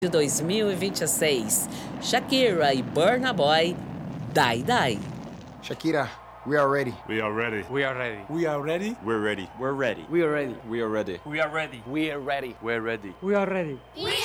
de 2026. Shakira e Burna Boy, Die Die. Shakira, we are ready. We are ready. We are ready. We are ready. We're ready. We're ready. We are ready. We are ready. We are ready. We are ready. We're ready. We are ready. We